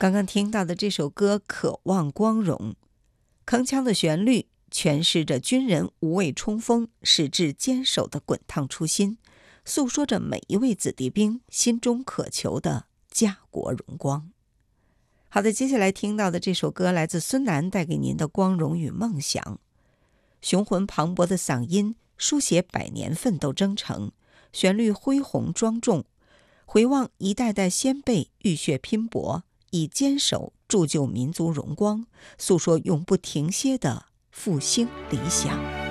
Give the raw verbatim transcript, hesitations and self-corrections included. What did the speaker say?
刚刚听到的这首歌《渴望光荣》，铿锵的旋律诠释着军人无畏冲锋、矢志坚守的滚烫初心，诉说着每一位子弟兵心中渴求的家国荣光。好的，接下来听到的这首歌来自孙楠带给您的《光荣与梦想》，雄浑磅礴的嗓音书写百年奋斗征程，旋律恢宏庄重，回望一代代先辈浴血拼搏，以坚守铸就民族荣光，诉说永不停歇的复兴理想。